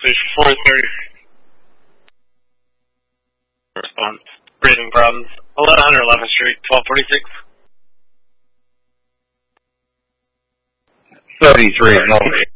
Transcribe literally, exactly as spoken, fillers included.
Station four thirty. Response. Breathing problems. eleven eleventh Street, twelve forty-six. thirty-three, no.